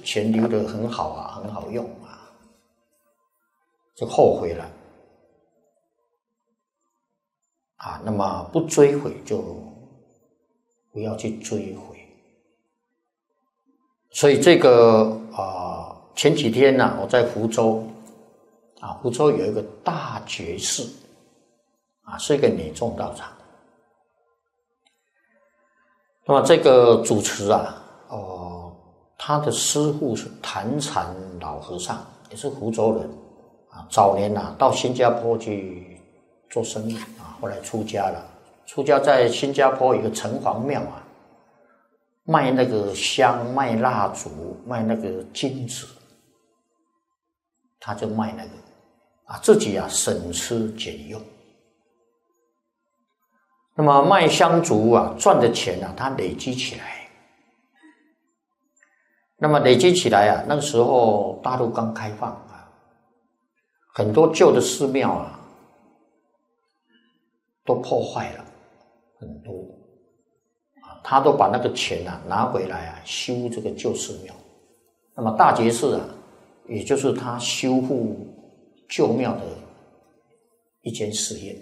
钱留得很好啊，很好用啊，就后悔了啊。那么不追悔就不要去追悔。所以这个前几天呢，我在福州啊，福州有一个大觉寺啊，是一个女众道场。那么这个主持啊，他的师父是坛禅老和尚，也是福州人啊。早年啊到新加坡去做生意啊，后来出家了。出家在新加坡有一个城隍庙啊，卖那个香，卖蜡烛，卖那个金子，他就卖那个啊，自己啊省吃俭用。那么卖香烛啊赚的钱啊，他累积起来。那么累积起来啊，那个时候大陆刚开放啊，很多旧的寺庙啊都破坏了很多啊，他都把那个钱啊拿回来啊修这个旧寺庙。那么大觉寺啊，也就是他修复旧庙的一间寺院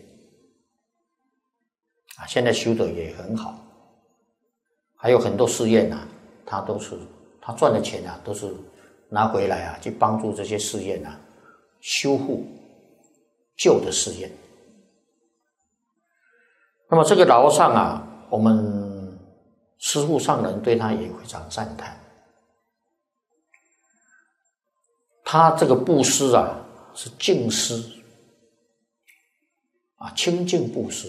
啊，现在修的也很好。还有很多寺院啊，他赚的钱啊，都是拿回来啊，去帮助这些寺院啊修复旧的寺院。那么这个老和尚啊，我们师父上人对他也非常赞叹。他这个布施啊，是净施啊，清净布施。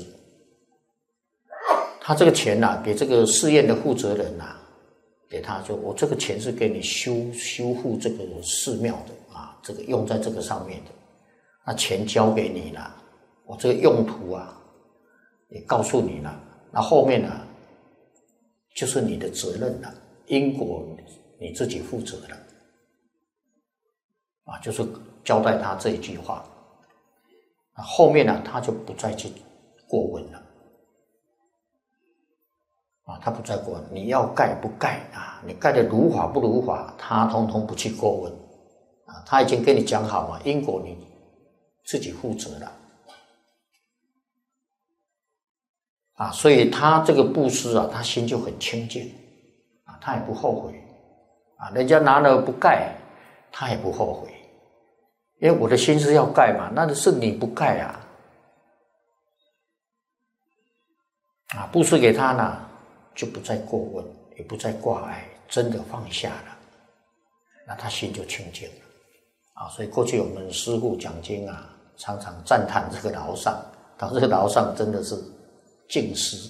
他这个钱啊，给这个寺院的负责人啊，给他说，我这个钱是给你修复这个寺庙的啊，这个用在这个上面的，那钱交给你了，我这个用途啊也告诉你了，那后面呢就是你的责任了，因果你自己负责了啊，就是交代他这一句话。那后面呢他就不再去过问了。啊，他不再过问，你要盖不盖啊？你盖的如法不如法，他通通不去过问啊。他已经跟你讲好了，因果你自己负责了啊。所以他这个布施啊，他心就很清净啊，他也不后悔啊。人家拿了不盖，他也不后悔，因为我的心是要盖嘛，那是你不盖啊。啊，布施给他呢，就不再过问，也不再挂碍，真的放下了，那他心就清净了啊。所以过去我们师父讲经啊，常常赞叹这个老和尚，他这个老和尚真的是净施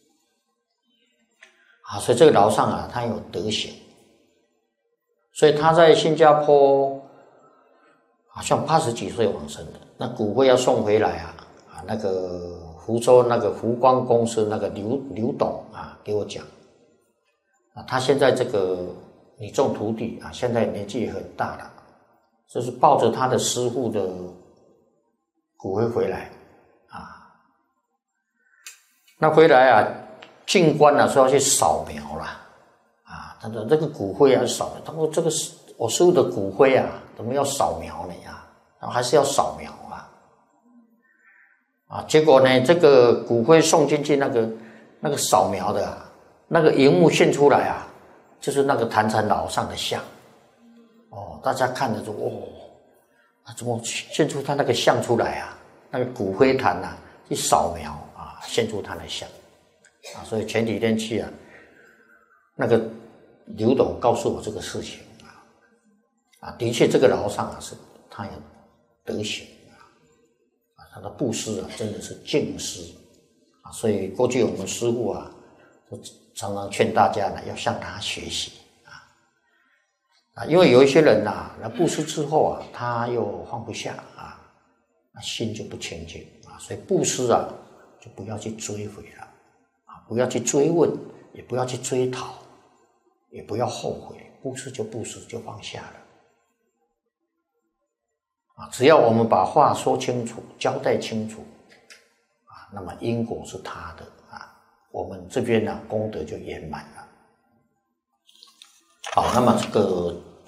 啊。所以这个老和尚啊，他有德行，所以他在新加坡好像80几岁往生的，那骨灰要送回来啊，那个福州那个福光公司那个刘董啊，给我讲啊，他现在这个女众徒弟啊，现在年纪也很大了，就是抱着他的师父的骨灰回来啊。那回来啊，进关啊说要去扫描了啊，他说这个骨灰要扫描，他说这个是我师父的骨灰啊，怎么要扫描呢啊？然后还是要扫描啊，结果呢，这个骨灰送进去那个扫描的啊，那个荧幕现出来啊，就是那个坛禅老和尚的像。哦，大家看着说，怎么现出他那个像出来啊？那个骨灰坛啊，一扫描啊，现出他的像啊。所以前几天去啊，那个刘董告诉我这个事情啊，的确这个老和尚啊是他有德行。他的布施啊，真的是净施啊，所以过去我们师父啊，都常常劝大家呢，要向他学习啊，因为有一些人呐，那布施之后啊，他又放不下啊，那心就不清净啊，所以布施啊，就不要去追悔了啊，不要去追问，也不要去追讨，也不要后悔，布施就布施，就放下了。啊，只要我们把话说清楚，交代清楚，啊，那么因果是他的啊，我们这边呢功德就圆满了。好，那么这个